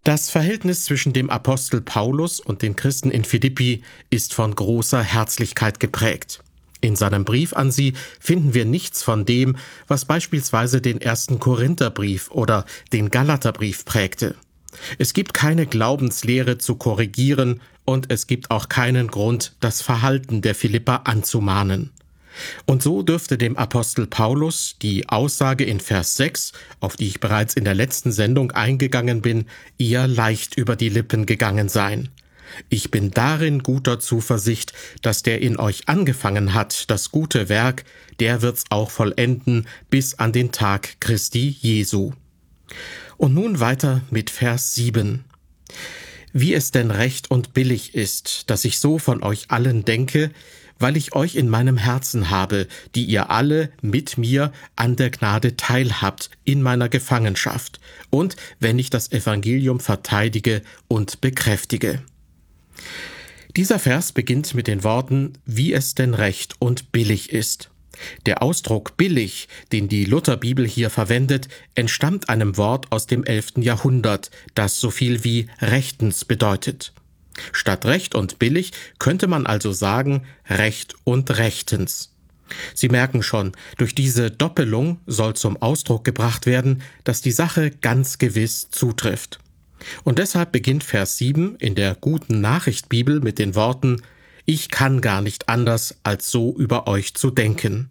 Das Verhältnis zwischen dem Apostel Paulus und den Christen in Philippi ist von großer Herzlichkeit geprägt. In seinem Brief an sie finden wir nichts von dem, was beispielsweise den 1. Korintherbrief oder den Galaterbrief prägte. Es gibt keine Glaubenslehre zu korrigieren und es gibt auch keinen Grund, das Verhalten der Philipper anzumahnen. Und so dürfte dem Apostel Paulus die Aussage in Vers 6, auf die ich bereits in der letzten Sendung eingegangen bin, eher leicht über die Lippen gegangen sein. Ich bin darin guter Zuversicht, dass der in euch angefangen hat, das gute Werk, der wird's auch vollenden bis an den Tag Christi Jesu. Und nun weiter mit Vers 7. Wie es denn recht und billig ist, dass ich so von euch allen denke, weil ich euch in meinem Herzen habe, die ihr alle mit mir an der Gnade teilhabt in meiner Gefangenschaft und wenn ich das Evangelium verteidige und bekräftige. Dieser Vers beginnt mit den Worten, wie es denn recht und billig ist. Der Ausdruck billig, den die Lutherbibel hier verwendet, entstammt einem Wort aus dem 11. Jahrhundert, das so viel wie rechtens bedeutet. Statt recht und billig könnte man also sagen recht und rechtens. Sie merken schon, durch diese Doppelung soll zum Ausdruck gebracht werden, dass die Sache ganz gewiss zutrifft. Und deshalb beginnt Vers 7 in der Guten Nachricht Bibel mit den Worten: Ich kann gar nicht anders, als so über euch zu denken.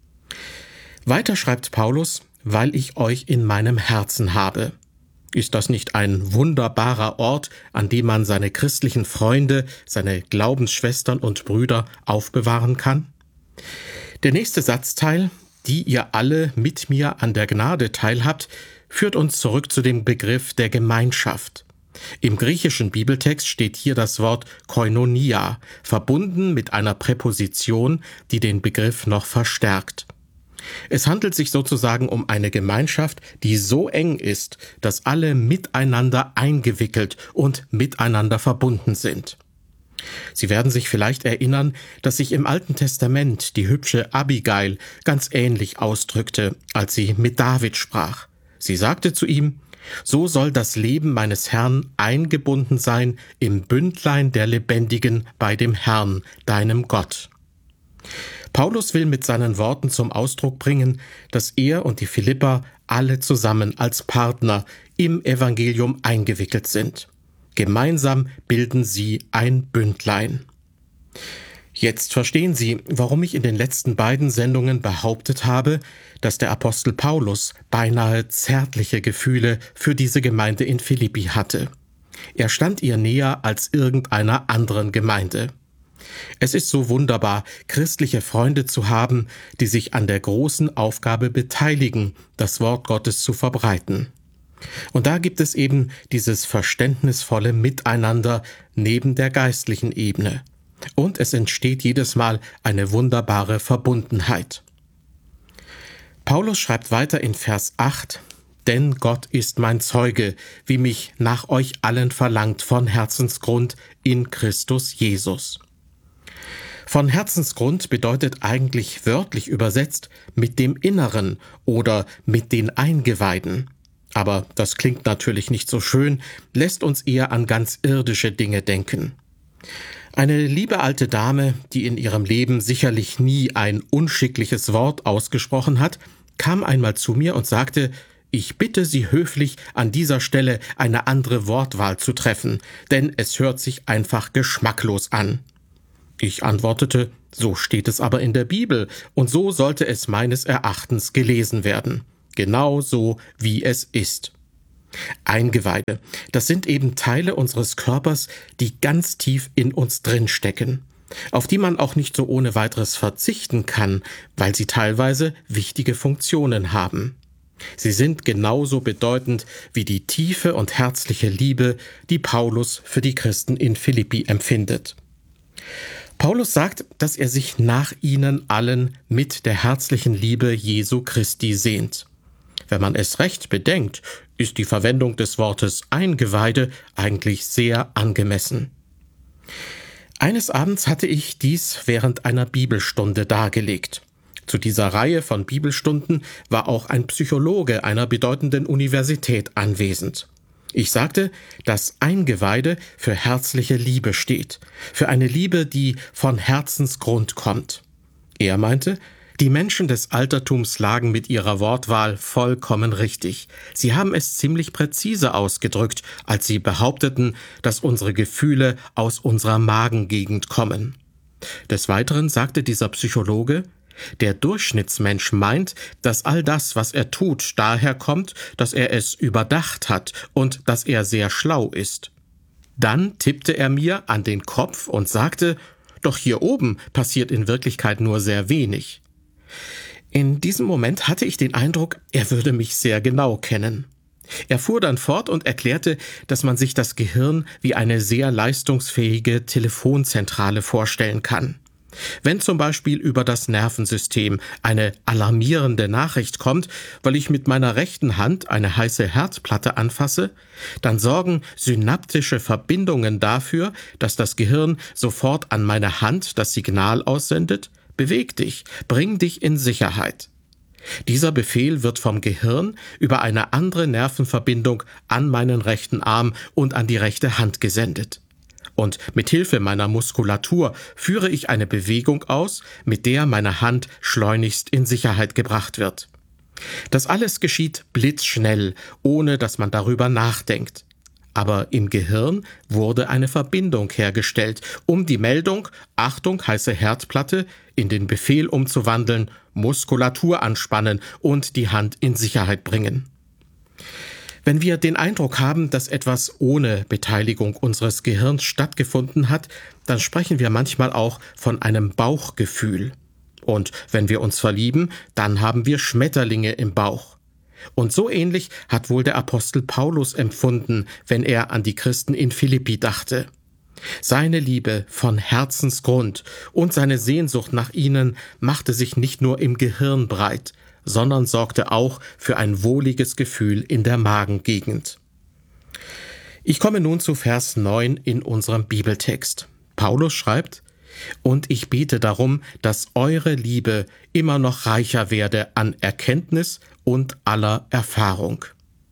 Weiter schreibt Paulus, weil ich euch in meinem Herzen habe. Ist das nicht ein wunderbarer Ort, an dem man seine christlichen Freunde, seine Glaubensschwestern und Brüder aufbewahren kann? Der nächste Satzteil, die ihr alle mit mir an der Gnade teilhabt, führt uns zurück zu dem Begriff der Gemeinschaft. Im griechischen Bibeltext steht hier das Wort Koinonia, verbunden mit einer Präposition, die den Begriff noch verstärkt. Es handelt sich sozusagen um eine Gemeinschaft, die so eng ist, dass alle miteinander eingewickelt und miteinander verbunden sind. Sie werden sich vielleicht erinnern, dass sich im Alten Testament die hübsche Abigail ganz ähnlich ausdrückte, als sie mit David sprach. Sie sagte zu ihm: So soll das Leben meines Herrn eingebunden sein im Bündlein der Lebendigen bei dem Herrn, deinem Gott. Paulus will mit seinen Worten zum Ausdruck bringen, dass er und die Philipper alle zusammen als Partner im Evangelium eingewickelt sind. Gemeinsam bilden sie ein Bündlein. Jetzt verstehen Sie, warum ich in den letzten beiden Sendungen behauptet habe, dass der Apostel Paulus beinahe zärtliche Gefühle für diese Gemeinde in Philippi hatte. Er stand ihr näher als irgendeiner anderen Gemeinde. Es ist so wunderbar, christliche Freunde zu haben, die sich an der großen Aufgabe beteiligen, das Wort Gottes zu verbreiten. Und da gibt es eben dieses verständnisvolle Miteinander neben der geistlichen Ebene. Und es entsteht jedes Mal eine wunderbare Verbundenheit. Paulus schreibt weiter in Vers 8, denn Gott ist mein Zeuge, wie mich nach euch allen verlangt von Herzensgrund in Christus Jesus. Von Herzensgrund bedeutet eigentlich wörtlich übersetzt mit dem Inneren oder mit den Eingeweiden. Aber das klingt natürlich nicht so schön, lässt uns eher an ganz irdische Dinge denken. Eine liebe alte Dame, die in ihrem Leben sicherlich nie ein unschickliches Wort ausgesprochen hat, kam einmal zu mir und sagte: Ich bitte Sie höflich, an dieser Stelle eine andere Wortwahl zu treffen, denn es hört sich einfach geschmacklos an. Ich antwortete: So steht es aber in der Bibel und so sollte es meines Erachtens gelesen werden. Genau so, wie es ist. Eingeweide, das sind eben Teile unseres Körpers, die ganz tief in uns drin stecken, auf die man auch nicht so ohne weiteres verzichten kann, weil sie teilweise wichtige Funktionen haben. Sie sind genauso bedeutend wie die tiefe und herzliche Liebe, die Paulus für die Christen in Philippi empfindet. Paulus sagt, dass er sich nach ihnen allen mit der herzlichen Liebe Jesu Christi sehnt. Wenn man es recht bedenkt, ist die Verwendung des Wortes Eingeweide eigentlich sehr angemessen. Eines Abends hatte ich dies während einer Bibelstunde dargelegt. Zu dieser Reihe von Bibelstunden war auch ein Psychologe einer bedeutenden Universität anwesend. Ich sagte, dass Eingeweide für herzliche Liebe steht, für eine Liebe, die von Herzensgrund kommt. Er meinte, die Menschen des Altertums lagen mit ihrer Wortwahl vollkommen richtig. Sie haben es ziemlich präzise ausgedrückt, als sie behaupteten, dass unsere Gefühle aus unserer Magengegend kommen. Des Weiteren sagte dieser Psychologe, der Durchschnittsmensch meint, dass all das, was er tut, daher kommt, dass er es überdacht hat und dass er sehr schlau ist. Dann tippte er mir an den Kopf und sagte, doch hier oben passiert in Wirklichkeit nur sehr wenig. In diesem Moment hatte ich den Eindruck, er würde mich sehr genau kennen. Er fuhr dann fort und erklärte, dass man sich das Gehirn wie eine sehr leistungsfähige Telefonzentrale vorstellen kann. Wenn zum Beispiel über das Nervensystem eine alarmierende Nachricht kommt, weil ich mit meiner rechten Hand eine heiße Herdplatte anfasse, dann sorgen synaptische Verbindungen dafür, dass das Gehirn sofort an meine Hand das Signal aussendet: Beweg dich, bring dich in Sicherheit. Dieser Befehl wird vom Gehirn über eine andere Nervenverbindung an meinen rechten Arm und an die rechte Hand gesendet. Und mit Hilfe meiner Muskulatur führe ich eine Bewegung aus, mit der meine Hand schleunigst in Sicherheit gebracht wird. Das alles geschieht blitzschnell, ohne dass man darüber nachdenkt. Aber im Gehirn wurde eine Verbindung hergestellt, um die Meldung »Achtung, heiße Herdplatte« in den Befehl umzuwandeln, Muskulatur anspannen und die Hand in Sicherheit bringen. Wenn wir den Eindruck haben, dass etwas ohne Beteiligung unseres Gehirns stattgefunden hat, dann sprechen wir manchmal auch von einem Bauchgefühl. Und wenn wir uns verlieben, dann haben wir Schmetterlinge im Bauch. Und so ähnlich hat wohl der Apostel Paulus empfunden, wenn er an die Christen in Philippi dachte. Seine Liebe von Herzensgrund und seine Sehnsucht nach ihnen machte sich nicht nur im Gehirn breit, sondern sorgte auch für ein wohliges Gefühl in der Magengegend. Ich komme nun zu Vers 9 in unserem Bibeltext. Paulus schreibt: Und ich bete darum, dass eure Liebe immer noch reicher werde an Erkenntnis und aller Erfahrung.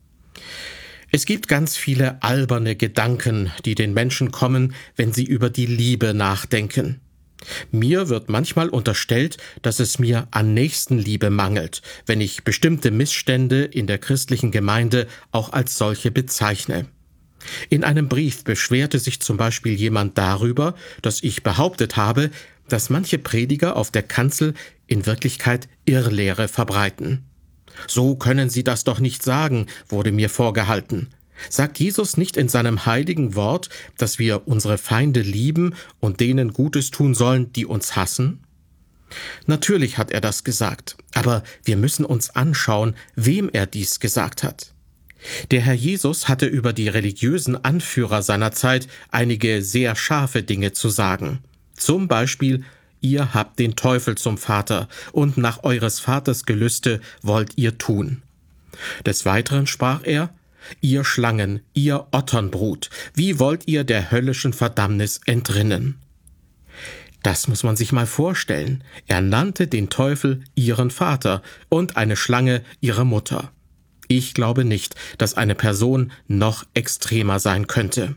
Es gibt ganz viele alberne Gedanken, die den Menschen kommen, wenn sie über die Liebe nachdenken. Mir wird manchmal unterstellt, dass es mir an Nächstenliebe mangelt, wenn ich bestimmte Missstände in der christlichen Gemeinde auch als solche bezeichne. In einem Brief beschwerte sich zum Beispiel jemand darüber, dass ich behauptet habe, dass manche Prediger auf der Kanzel in Wirklichkeit Irrlehre verbreiten. So können Sie das doch nicht sagen, wurde mir vorgehalten. Sagt Jesus nicht in seinem heiligen Wort, dass wir unsere Feinde lieben und denen Gutes tun sollen, die uns hassen? Natürlich hat er das gesagt, aber wir müssen uns anschauen, wem er dies gesagt hat. Der Herr Jesus hatte über die religiösen Anführer seiner Zeit einige sehr scharfe Dinge zu sagen. Zum Beispiel: Ihr habt den Teufel zum Vater, und nach eures Vaters Gelüste wollt ihr tun. Des Weiteren sprach er: Ihr Schlangen, ihr Otternbrut, wie wollt ihr der höllischen Verdammnis entrinnen? Das muss man sich mal vorstellen. Er nannte den Teufel ihren Vater und eine Schlange ihre Mutter. Ich glaube nicht, dass eine Person noch extremer sein könnte.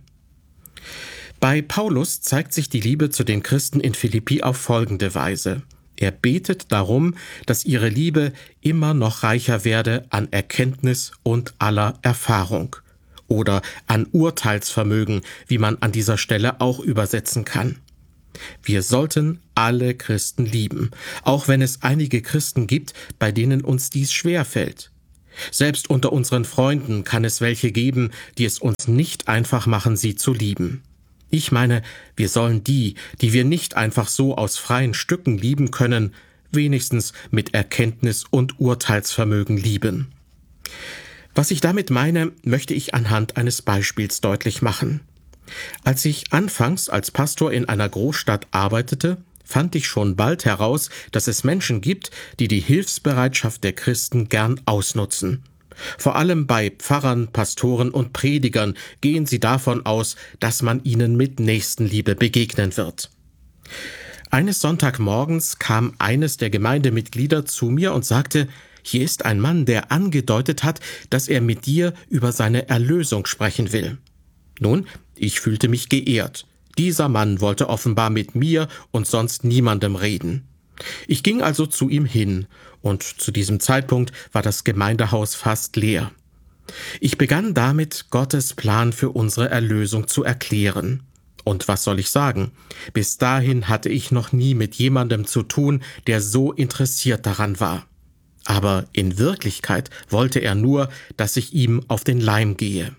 Bei Paulus zeigt sich die Liebe zu den Christen in Philippi auf folgende Weise. Er betet darum, dass ihre Liebe immer noch reicher werde an Erkenntnis und aller Erfahrung oder an Urteilsvermögen, wie man an dieser Stelle auch übersetzen kann. Wir sollten alle Christen lieben, auch wenn es einige Christen gibt, bei denen uns dies schwerfällt. Selbst unter unseren Freunden kann es welche geben, die es uns nicht einfach machen, sie zu lieben. Ich meine, wir sollen die wir nicht einfach so aus freien Stücken lieben können, wenigstens mit Erkenntnis und Urteilsvermögen lieben. Was ich damit meine, möchte ich anhand eines Beispiels deutlich machen. Als ich anfangs als Pastor in einer Großstadt arbeitete, fand ich schon bald heraus, dass es Menschen gibt, die die Hilfsbereitschaft der Christen gern ausnutzen. Vor allem bei Pfarrern, Pastoren und Predigern gehen sie davon aus, dass man ihnen mit Nächstenliebe begegnen wird. Eines Sonntagmorgens kam eines der Gemeindemitglieder zu mir und sagte: hier ist ein Mann, der angedeutet hat, dass er mit dir über seine Erlösung sprechen will. Nun, ich fühlte mich geehrt. Dieser Mann wollte offenbar mit mir und sonst niemandem reden. Ich ging also zu ihm hin, und zu diesem Zeitpunkt war das Gemeindehaus fast leer. Ich begann damit, Gottes Plan für unsere Erlösung zu erklären. Und was soll ich sagen? Bis dahin hatte ich noch nie mit jemandem zu tun, der so interessiert daran war. Aber in Wirklichkeit wollte er nur, dass ich ihm auf den Leim gehe.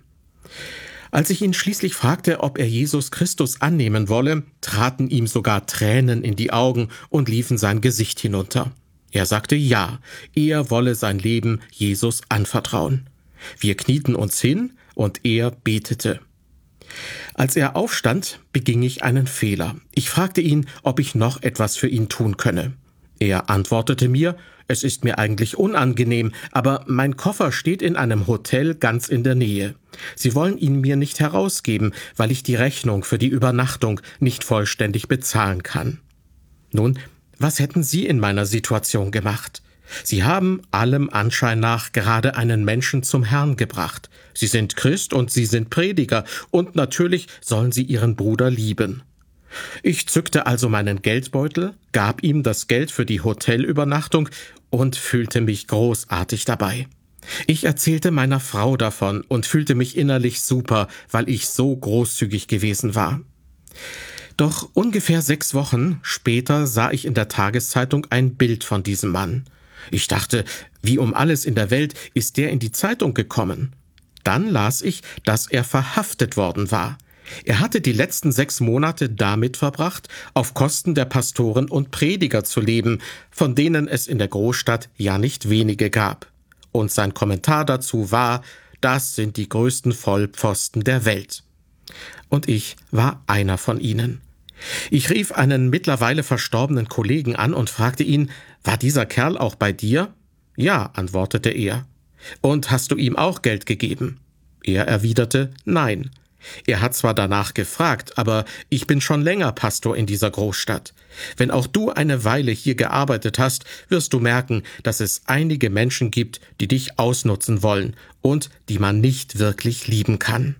Als ich ihn schließlich fragte, ob er Jesus Christus annehmen wolle, traten ihm sogar Tränen in die Augen und liefen sein Gesicht hinunter. Er sagte ja, er wolle sein Leben Jesus anvertrauen. Wir knieten uns hin und er betete. Als er aufstand, beging ich einen Fehler. Ich fragte ihn, ob ich noch etwas für ihn tun könne. Er antwortete mir, es ist mir eigentlich unangenehm, aber mein Koffer steht in einem Hotel ganz in der Nähe. Sie wollen ihn mir nicht herausgeben, weil ich die Rechnung für die Übernachtung nicht vollständig bezahlen kann. Nun, was hätten Sie in meiner Situation gemacht? Sie haben allem Anschein nach gerade einen Menschen zum Herrn gebracht. Sie sind Christ und Sie sind Prediger, und natürlich sollen Sie Ihren Bruder lieben. Ich zückte also meinen Geldbeutel, gab ihm das Geld für die Hotelübernachtung und fühlte mich großartig dabei. Ich erzählte meiner Frau davon und fühlte mich innerlich super, weil ich so großzügig gewesen war. Doch ungefähr 6 Wochen später sah ich in der Tageszeitung ein Bild von diesem Mann. Ich dachte, wie um alles in der Welt ist der in die Zeitung gekommen? Dann las ich, dass er verhaftet worden war. Er hatte die letzten 6 Monate damit verbracht, auf Kosten der Pastoren und Prediger zu leben, von denen es in der Großstadt ja nicht wenige gab. Und sein Kommentar dazu war, das sind die größten Vollpfosten der Welt. Und ich war einer von ihnen. Ich rief einen mittlerweile verstorbenen Kollegen an und fragte ihn, war dieser Kerl auch bei dir? Ja, antwortete er. Und hast du ihm auch Geld gegeben? Er erwiderte, nein. Er hat zwar danach gefragt, aber ich bin schon länger Pastor in dieser Großstadt. Wenn auch du eine Weile hier gearbeitet hast, wirst du merken, dass es einige Menschen gibt, die dich ausnutzen wollen und die man nicht wirklich lieben kann.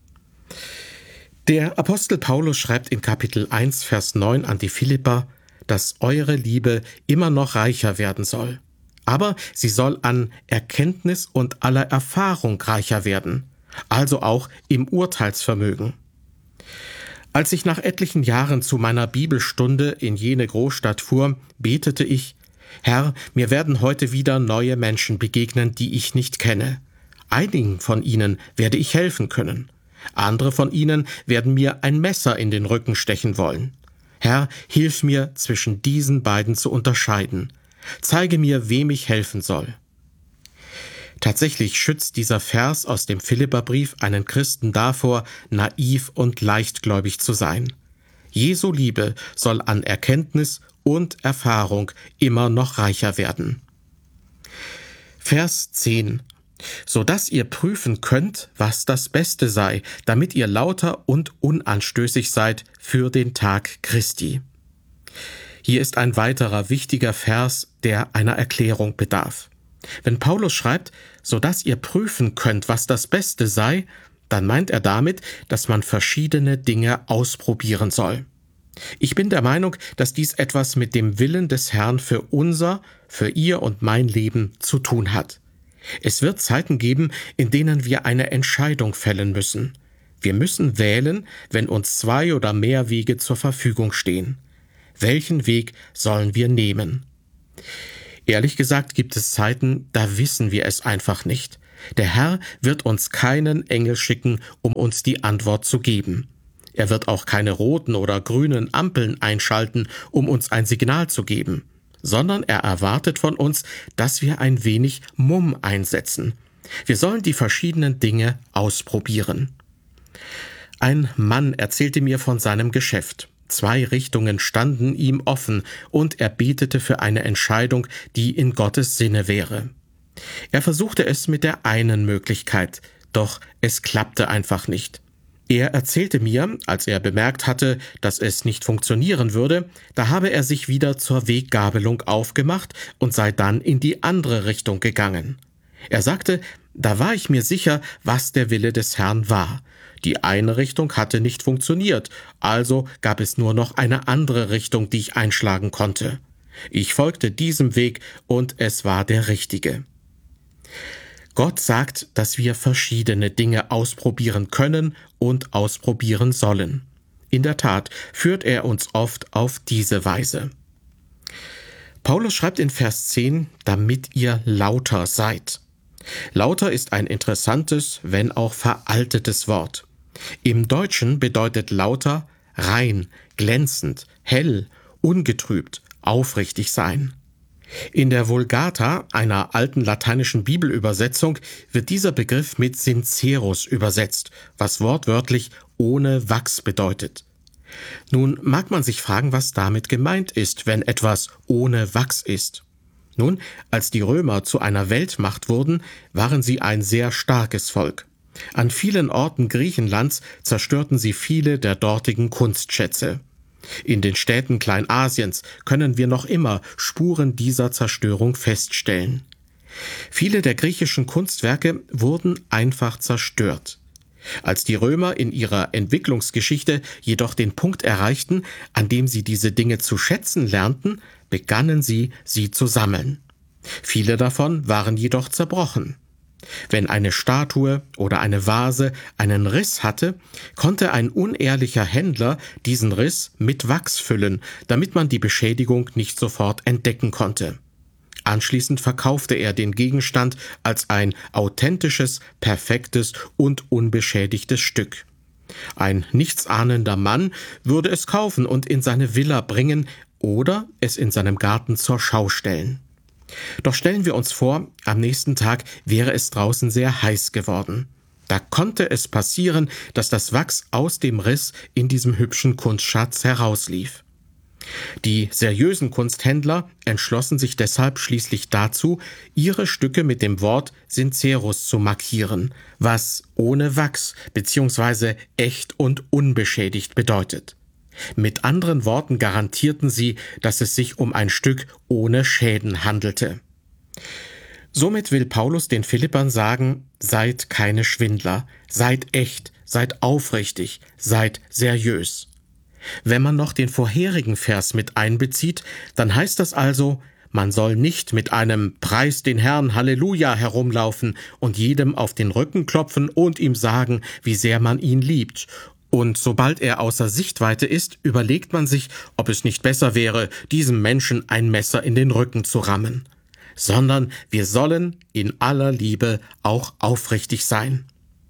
Der Apostel Paulus schreibt in Kapitel 1, Vers 9 an die Philipper, dass eure Liebe immer noch reicher werden soll. Aber sie soll an Erkenntnis und aller Erfahrung reicher werden, also auch im Urteilsvermögen. Als ich nach etlichen Jahren zu meiner Bibelstunde in jene Großstadt fuhr, betete ich, Herr, mir werden heute wieder neue Menschen begegnen, die ich nicht kenne. Einigen von ihnen werde ich helfen können. Andere von ihnen werden mir ein Messer in den Rücken stechen wollen. Herr, hilf mir, zwischen diesen beiden zu unterscheiden. Zeige mir, wem ich helfen soll. Tatsächlich schützt dieser Vers aus dem Philipperbrief einen Christen davor, naiv und leichtgläubig zu sein. Jesu Liebe soll an Erkenntnis und Erfahrung immer noch reicher werden. Vers 10. So dass ihr prüfen könnt, was das Beste sei, damit ihr lauter und unanstößig seid für den Tag Christi. Hier ist ein weiterer wichtiger Vers, der einer Erklärung bedarf. Wenn Paulus schreibt, so dass ihr prüfen könnt, was das Beste sei, dann meint er damit, dass man verschiedene Dinge ausprobieren soll. Ich bin der Meinung, dass dies etwas mit dem Willen des Herrn für ihr und mein Leben zu tun hat. Es wird Zeiten geben, in denen wir eine Entscheidung fällen müssen. Wir müssen wählen, wenn uns 2 oder mehr Wege zur Verfügung stehen. Welchen Weg sollen wir nehmen? Ehrlich gesagt gibt es Zeiten, da wissen wir es einfach nicht. Der Herr wird uns keinen Engel schicken, um uns die Antwort zu geben. Er wird auch keine roten oder grünen Ampeln einschalten, um uns ein Signal zu geben, sondern er erwartet von uns, dass wir ein wenig Mumm einsetzen. Wir sollen die verschiedenen Dinge ausprobieren. Ein Mann erzählte mir von seinem Geschäft. 2 Richtungen standen ihm offen und er betete für eine Entscheidung, die in Gottes Sinne wäre. Er versuchte es mit der einen Möglichkeit, doch es klappte einfach nicht. Er erzählte mir, als er bemerkt hatte, dass es nicht funktionieren würde, da habe er sich wieder zur Weggabelung aufgemacht und sei dann in die andere Richtung gegangen. Er sagte, da war ich mir sicher, was der Wille des Herrn war. Die eine Richtung hatte nicht funktioniert, also gab es nur noch eine andere Richtung, die ich einschlagen konnte. Ich folgte diesem Weg und es war der richtige. Gott sagt, dass wir verschiedene Dinge ausprobieren können und ausprobieren sollen. In der Tat führt er uns oft auf diese Weise. Paulus schreibt in Vers 10, damit ihr lauter seid. Lauter ist ein interessantes, wenn auch veraltetes Wort. Im Deutschen bedeutet lauter rein, glänzend, hell, ungetrübt, aufrichtig sein. In der Vulgata, einer alten lateinischen Bibelübersetzung, wird dieser Begriff mit sincerus übersetzt, was wortwörtlich ohne Wachs bedeutet. Nun mag man sich fragen, was damit gemeint ist, wenn etwas ohne Wachs ist. Nun, als die Römer zu einer Weltmacht wurden, waren sie ein sehr starkes Volk. An vielen Orten Griechenlands zerstörten sie viele der dortigen Kunstschätze. In den Städten Kleinasiens können wir noch immer Spuren dieser Zerstörung feststellen. Viele der griechischen Kunstwerke wurden einfach zerstört. Als die Römer in ihrer Entwicklungsgeschichte jedoch den Punkt erreichten, an dem sie diese Dinge zu schätzen lernten, begannen sie zu sammeln. Viele davon waren jedoch zerbrochen. Wenn eine Statue oder eine Vase einen Riss hatte, konnte ein unehrlicher Händler diesen Riss mit Wachs füllen, damit man die Beschädigung nicht sofort entdecken konnte. Anschließend verkaufte er den Gegenstand als ein authentisches, perfektes und unbeschädigtes Stück. Ein nichtsahnender Mann würde es kaufen und in seine Villa bringen oder es in seinem Garten zur Schau stellen. Doch stellen wir uns vor, am nächsten Tag wäre es draußen sehr heiß geworden. Da konnte es passieren, dass das Wachs aus dem Riss in diesem hübschen Kunstschatz herauslief. Die seriösen Kunsthändler entschlossen sich deshalb schließlich dazu, ihre Stücke mit dem Wort sincerus zu markieren, was ohne Wachs bzw. echt und unbeschädigt bedeutet. Mit anderen Worten garantierten sie, dass es sich um ein Stück ohne Schäden handelte. Somit will Paulus den Philippern sagen, seid keine Schwindler, seid echt, seid aufrichtig, seid seriös. Wenn man noch den vorherigen Vers mit einbezieht, dann heißt das also, man soll nicht mit einem Preis den Herrn Halleluja herumlaufen und jedem auf den Rücken klopfen und ihm sagen, wie sehr man ihn liebt. Und sobald er außer Sichtweite ist, überlegt man sich, ob es nicht besser wäre, diesem Menschen ein Messer in den Rücken zu rammen. Sondern wir sollen in aller Liebe auch aufrichtig sein.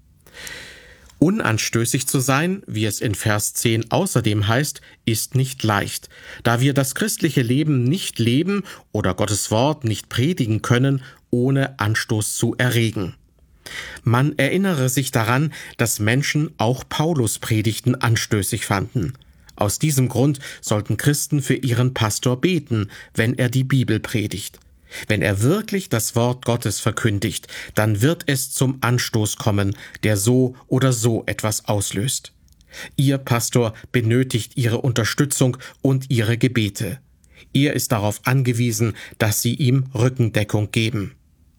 Unanstößig zu sein, wie es in Vers 10 außerdem heißt, ist nicht leicht, da wir das christliche Leben nicht leben oder Gottes Wort nicht predigen können, ohne Anstoß zu erregen. Man erinnere sich daran, dass Menschen auch Paulus' Predigten anstößig fanden. Aus diesem Grund sollten Christen für ihren Pastor beten, wenn er die Bibel predigt. Wenn er wirklich das Wort Gottes verkündigt, dann wird es zum Anstoß kommen, der so oder so etwas auslöst. Ihr Pastor benötigt ihre Unterstützung und ihre Gebete. Er ist darauf angewiesen, dass sie ihm Rückendeckung geben.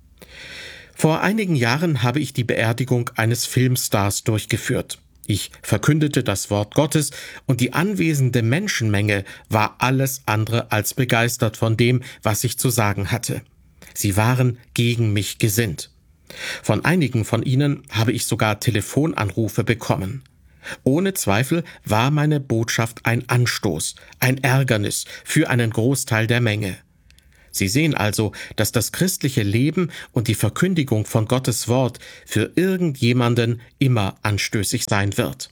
Vor einigen Jahren habe ich die Beerdigung eines Filmstars durchgeführt. Ich verkündete das Wort Gottes und die anwesende Menschenmenge war alles andere als begeistert von dem, was ich zu sagen hatte. Sie waren gegen mich gesinnt. Von einigen von ihnen habe ich sogar Telefonanrufe bekommen. Ohne Zweifel war meine Botschaft ein Anstoß, ein Ärgernis für einen Großteil der Menge. Sie sehen also, dass das christliche Leben und die Verkündigung von Gottes Wort für irgendjemanden immer anstößig sein wird.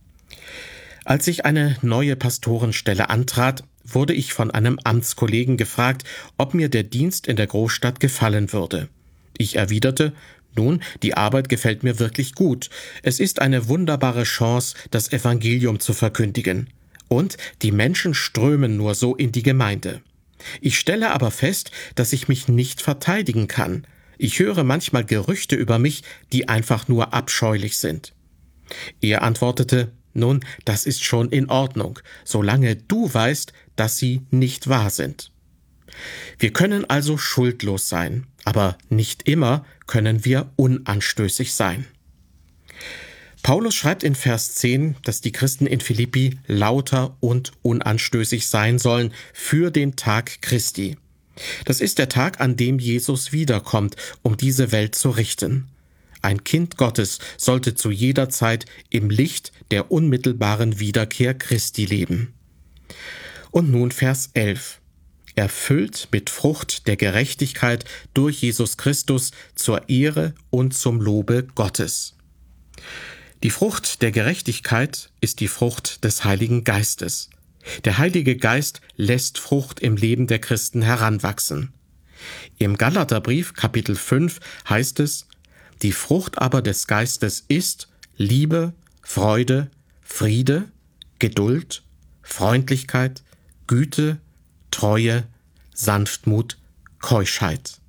Als ich eine neue Pastorenstelle antrat, wurde ich von einem Amtskollegen gefragt, ob mir der Dienst in der Großstadt gefallen würde. Ich erwiderte, nun, die Arbeit gefällt mir wirklich gut. Es ist eine wunderbare Chance, das Evangelium zu verkündigen. Und die Menschen strömen nur so in die Gemeinde. Ich stelle aber fest, dass ich mich nicht verteidigen kann. Ich höre manchmal Gerüchte über mich, die einfach nur abscheulich sind. Er antwortete: Nun, das ist schon in Ordnung, solange du weißt, dass sie nicht wahr sind. Wir können also schuldlos sein, aber nicht immer können wir unanstößig sein. Paulus schreibt in Vers 10, dass die Christen in Philippi lauter und unanstößig sein sollen für den Tag Christi. Das ist der Tag, an dem Jesus wiederkommt, um diese Welt zu richten. Ein Kind Gottes sollte zu jeder Zeit im Licht der unmittelbaren Wiederkehr Christi leben. Und nun Vers 11. Erfüllt mit Frucht der Gerechtigkeit durch Jesus Christus zur Ehre und zum Lobe Gottes. Die Frucht der Gerechtigkeit ist die Frucht des Heiligen Geistes. Der Heilige Geist lässt Frucht im Leben der Christen heranwachsen. Im Galaterbrief Kapitel 5 heißt es: Die Frucht aber des Geistes ist Liebe, Freude, Friede, Geduld, Freundlichkeit, Güte, Treue, Sanftmut, Keuschheit.